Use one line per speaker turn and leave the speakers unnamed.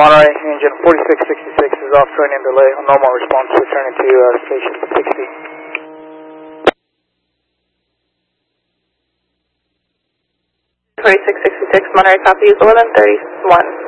Monterey, engine 4666 is off training delay. Normal response, returning to station 60.
4666, Monterey, copy is 1131.